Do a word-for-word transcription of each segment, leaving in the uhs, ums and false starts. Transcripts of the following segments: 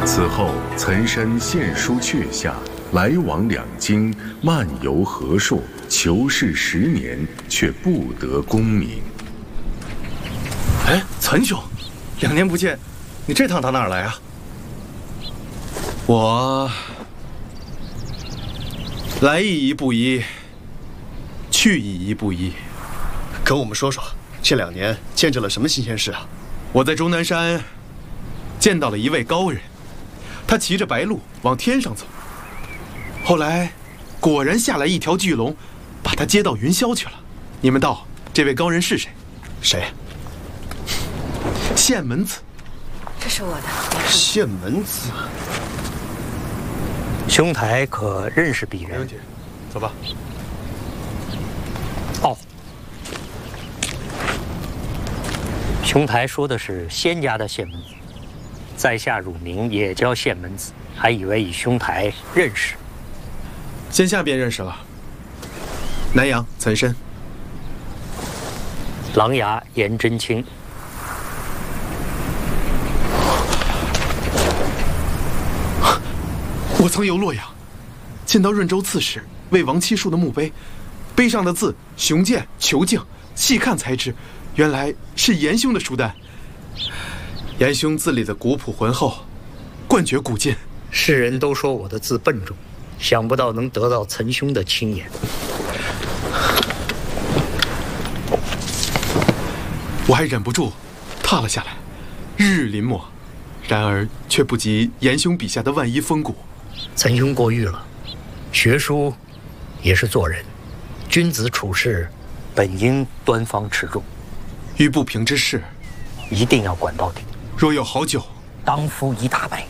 此后，岑参献书阙下，来往两京，漫游河朔，求是十年，却不得功名。 哎，岑兄，两年不见，你这趟打哪儿来啊？我来意一不一，去意一不一。 跟我们说说，这两年见着了什么新鲜事啊？ 我在终南山见到了一位高人，他骑着白鹿往天上走，后来果然下来一条巨龙，把他接到云霄去了。你们道这位高人是谁？ 谁？ 县门子。 这是我的。 县门子。 兄台可认识鄙人？ 没问题，走吧。 哦，兄台说的是仙家的县门子，在下乳名也叫县门子，还以为与兄台认识。 先下便认识了。南阳岑参， 琅琊颜真卿。 我曾游洛阳，见到润州刺史为王七树的墓碑，碑上的字雄健遒劲，细看才知，原来是严兄的书单。严兄字里的古朴浑厚，冠绝古今。 世人都说我的字笨重，想不到能得到岑兄的青眼。 我还忍不住踏了下来，日日临摹，然而却不及严兄笔下的万一风骨。 岑兄过誉了，学书也是做人，君子处事本应端方持重， 遇不平之事， 一定要管到底。 若有好酒， 当敷一大杯。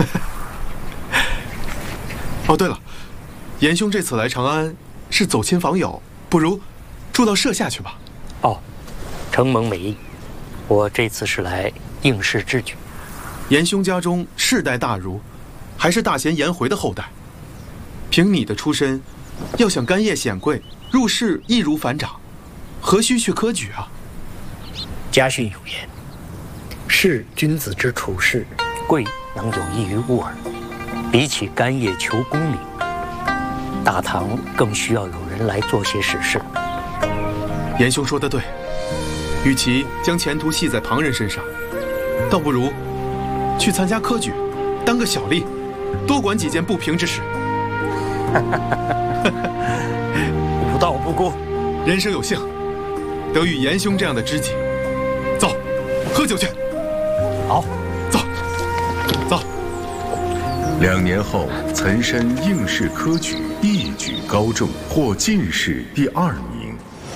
哦，对了，严兄这次来长安是走亲访友，不如住到舍下去吧。 哦，承蒙美意，我这次是来应试之举。 严兄家中世代大儒，还是大贤颜回的后代。凭你的出身，要想干业显贵，入仕易如反掌，何须去科举啊？ 家训有言：是君子之处事，贵能有益于物耳。比起干业求功名，大唐更需要有人来做些实事。 严兄说得对，与其将前途系在旁人身上，倒不如去参加科举，当个小吏，多管几件不平之事。 吾道不孤， 人生有幸，得遇严兄这样的知己。走，喝酒去。 好， 走，走。 两年后，岑参应试科举，一举高中，获进士第二名。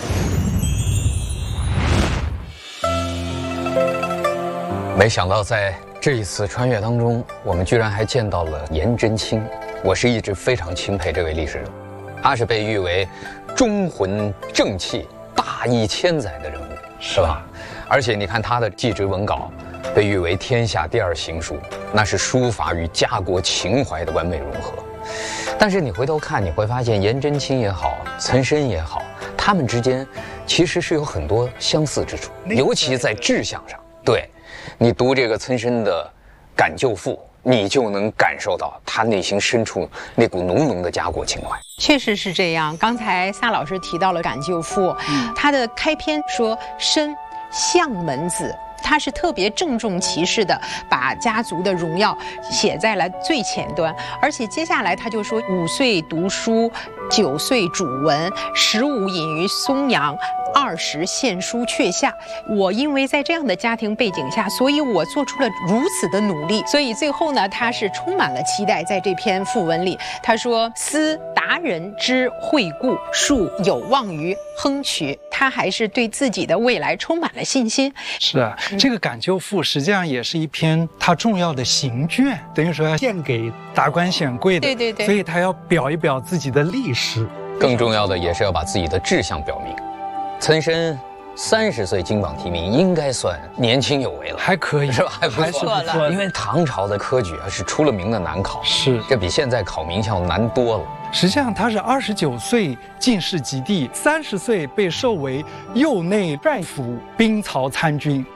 没想到在这一次穿越当中，我们居然还见到了颜真卿。我是一直非常钦佩这位历史人物，他是被誉为忠魂正气、大义千载的人物，是吧？而且你看他的祭侄文稿，被誉为天下第二行书，那是书法与家国情怀的完美融合。但是你回头看，你会发现颜真卿也好，岑参也好，他们之间其实是有很多相似之处，尤其在志向上。对，你读这个岑参的《感旧赋》，你就能感受到他内心深处那股浓浓的家国情怀。 确实是这样。刚才萨老师提到了《感旧赋》，嗯，他的开篇说参相门子。他是特别郑重其事的把家族的荣耀写在了最前端，而且接下来他就说五岁读书，九岁主文，十五隐于松阳，二十献书阙下。我因为在这样的家庭背景下，所以我做出了如此的努力，所以最后呢，他是充满了期待。在这篇赋文里，他说思达人之惠顾，树有望于亨渠。他还是对自己的未来充满了信心。 是啊，这个《感旧赋》实际上也是一篇他重要的行卷，等于说要献给达官显贵的。 对对对， 所以他要表一表自己的历史。 更重要的也是要把自己的志向表明。岑参三十岁金榜题名，应该算年轻有为了， 还可以是吧？还不错了。 因为唐朝的科举啊是出了名的难考， 是这比现在考名校难多了。 实际上他是二十九岁进士及第，三十岁被授为右内帅府，兵曹参军。